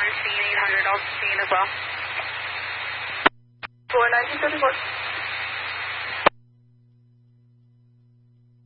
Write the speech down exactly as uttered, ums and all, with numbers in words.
on scene, eight hundred also scene as well. four nineteen thirty-four.